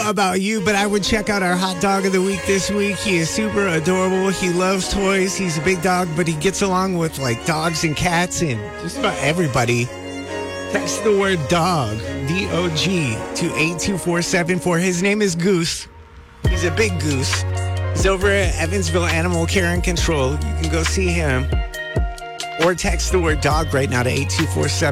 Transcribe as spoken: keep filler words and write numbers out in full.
about you, but I would check out our hot dog of the week this week. He is super adorable. He loves toys. He's a big dog, but he gets along with like dogs and cats and just about everybody. Text the word dog, D O G, to eight two four seven four. His name is Goose. He's a big goose. He's over at Evansville Animal Care and Control. You can go see him. Or text the word dog right now to eight two four seven.